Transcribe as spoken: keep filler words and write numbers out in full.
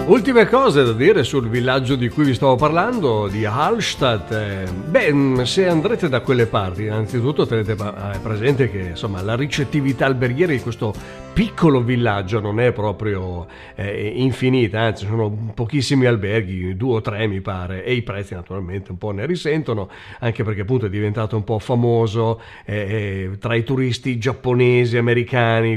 Ultime cose da dire sul villaggio di cui vi stavo parlando, di Hallstatt. Eh, beh, se andrete da quelle parti, innanzitutto tenete presente che insomma la ricettività alberghiera di questo piccolo villaggio non è proprio eh, infinita, anzi sono pochissimi alberghi, due o tre mi pare, e i prezzi naturalmente un po' ne risentono, anche perché appunto è diventato un po' famoso eh, tra i turisti giapponesi, americani,